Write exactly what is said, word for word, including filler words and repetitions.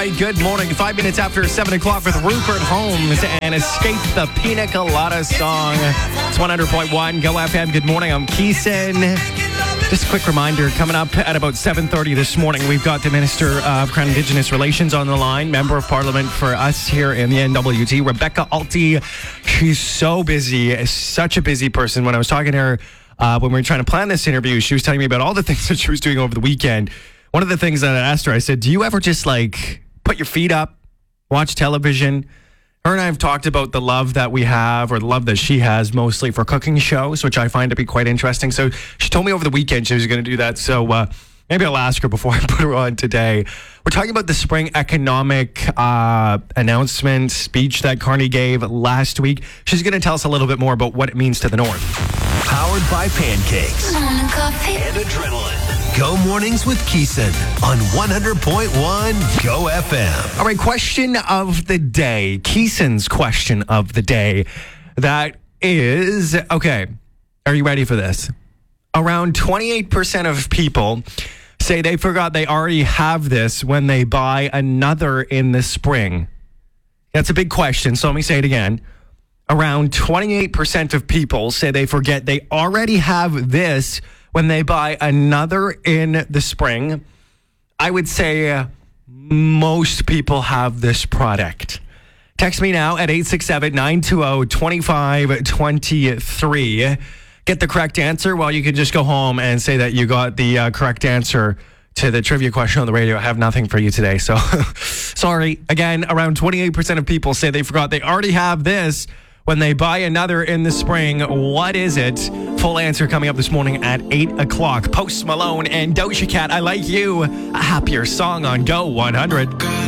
right, good morning. Five minutes after seven o'clock with Rupert Holmes and Escape the Pina Colada song. It's one hundred point one Go F M. Good morning, I'm Keeson. Just a quick reminder, coming up at about seven thirty this morning, we've got the Minister of Crown Indigenous Relations on the line, Member of Parliament for us here in the N W T, Rebecca Alty. She's so busy, such a busy person. When I was talking to her uh, when we were trying to plan this interview, she was telling me about all the things that she was doing over the weekend. One of the things that I asked her, I said, do you ever just like put your feet up, watch television? Her and I have talked about the love that we have, or the love that she has mostly for cooking shows, which I find to be quite interesting. So she told me over the weekend she was going to do that. So uh, maybe I'll ask her before I put her on today. We're talking about the spring economic uh, announcement speech that Carney gave last week. She's going to tell us a little bit more about what it means to the North. Powered by pancakes Morning coffee and adrenaline. Go Mornings with Keeson on one hundred point one Go F M. All right, question of the day. Keeson's question of the day. That is, okay, are you ready for this? Around twenty-eight percent of people say they forgot they already have this when they buy another in the spring. That's a big question, so let me say it again. Around twenty-eight percent of people say they forget they already have this when they buy another in the spring. I would say uh, most people have this product. Text me now at eight six seven, nine two zero, two five two three. Get the correct answer. Well, you can just go home and say that you got the uh, correct answer to the trivia question on the radio. I have nothing for you today. So, sorry. Again, around twenty-eight percent of people say they forgot they already have this when they buy another in the spring. What is it? Full answer coming up this morning at eight o'clock. Post Malone and Doja Cat, I Like You. A happier song on Go one hundred.